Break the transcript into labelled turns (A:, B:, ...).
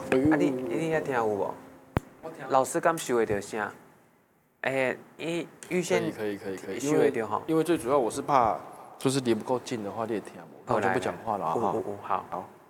A: 你遐听有无？老师敢收会到声？预先
B: 可以，
A: 收会到哈。
B: 因为最主要我是怕就是离不够近的话，你也听不，那我就不讲话了哈。
A: 好。